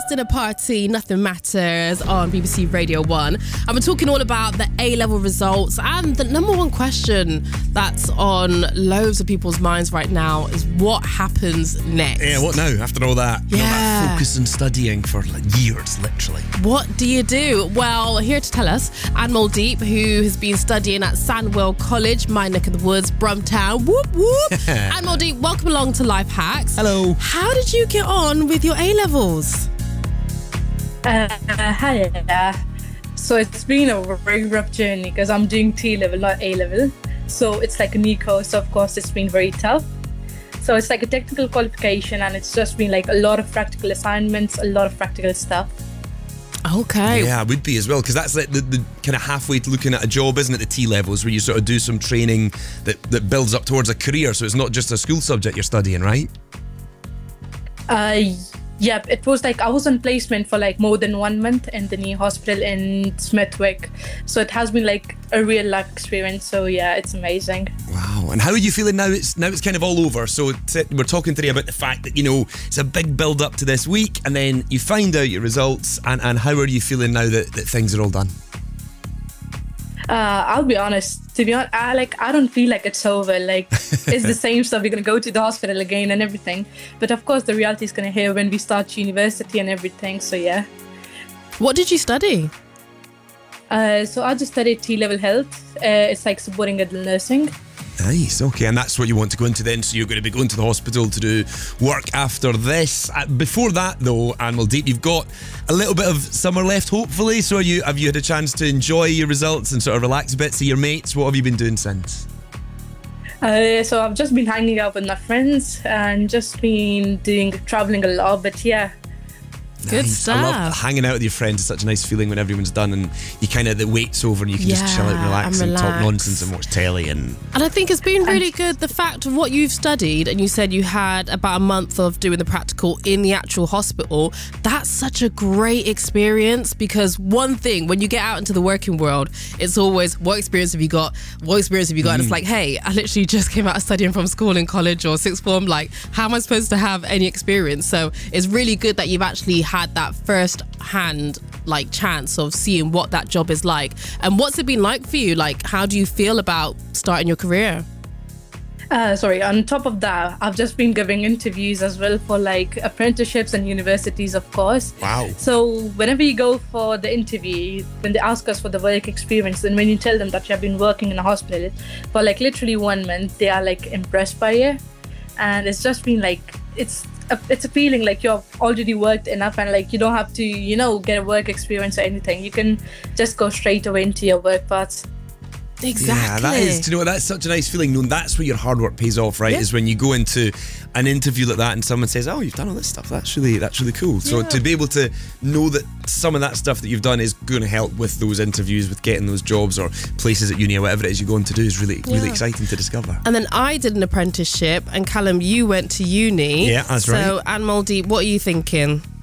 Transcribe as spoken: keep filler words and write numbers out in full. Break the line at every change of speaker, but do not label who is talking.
Dinner Party, Nothing Matters on B B C Radio one. And we're talking all about the A-level results, and the number one question that's on loads of people's minds right now is what happens next?
Yeah, what now after all that?
Yeah.
All that focus on studying for like years, literally.
What do you do? Well, here to tell us, Anne Muldeep, who has been studying at Sandwell College, my neck of the woods, Brumtown. Whoop, whoop. Anne Muldeep, welcome along to Life Hacks.
Hello.
How did you get on with your A-levels?
Uh, hi, uh, so it's been a very rough journey because I'm doing T-level, not A-level. So it's like a new course, so of course it's been very tough. So it's like a technical qualification, and it's just been like a lot of practical assignments, a lot of practical stuff.
Okay.
Yeah, it would be as well, because that's like the, the kind of halfway to looking at a job, isn't it? The T levels, where you sort of do some training that, that builds up towards a career. So it's not just a school subject you're studying, right?
Uh, yep, it was like I was on placement for like more than one month in the new hospital in Smithwick. So it has been like a real life experience. So yeah, it's amazing.
Wow. And how are you feeling now? It's now it's kind of all over. So t- we're talking today about the fact that, you know, it's a big build up to this week, and then you find out your results. And, and how are you feeling now that, that things are all done?
Uh, I'll be honest. To be honest, I like I don't feel like it's over. Like it's the same stuff. We're gonna go to the hospital again and everything. But of course, the reality is gonna hit when we start university and everything. So yeah.
What did you study?
Uh, so I just studied T-level health. Uh, it's like supporting adult nursing.
Nice, okay, and that's what you want to go into then, so you're going to be going to the hospital to do work after this. Uh, before that though, Anne Muldeep, you've got a little bit of summer left hopefully, so are you, have you had a chance to enjoy your results and sort of relax a bit, see your mates? What have you been doing since?
Uh, so I've just been hanging out with my friends and just been doing traveling a lot, but yeah.
Good
Nice.
stuff.
I love hanging out with your friends. It's such a nice feeling when everyone's done and you kind of, the wait's over and you can
Yeah,
just chill out and relax
and
and, talk
relax.
nonsense and watch telly. And
And I think it's been really good, the fact of what you've studied, and you said you had about a month of doing the practical in the actual hospital. That's such a great experience, because one thing, when you get out into the working world, it's always, what experience have you got? What experience have you got? Mm. And it's like, hey, I literally just came out of studying from school in college or sixth form. Like, how am I supposed to have any experience? So it's really good that you've actually had that first hand like chance of seeing what that job is like. And what's it been like for you? Like, how do you feel about starting your career?
Uh, sorry, on top of that, I've just been giving interviews as well for like apprenticeships and universities, of course.
wow.
So whenever you go for the interview, when they ask us for the work experience, and when you tell them that you have been working in a hospital for like literally one month, they are like impressed by it. And it's just been like, it's a, it's a feeling like you've already worked enough, and like you don't have to, you know, get a work experience or anything. You can just go straight away into your work paths.
Exactly.
Yeah, that is, do you know what, that's such a nice feeling, knowing that's where your hard work pays off, right?
Yeah.
Is when you go into an interview like that and someone says, oh, you've done all this stuff, that's really that's really cool. So
Yeah.
to be able to know that some of that stuff that you've done is going to help with those interviews, with getting those jobs or places at uni or whatever it is you're going to do, is really,
Yeah.
really exciting to discover.
And then I did an apprenticeship, and Callum, you went to uni.
Yeah, that's
so,
right.
So, Anne Muldeep, what are you thinking?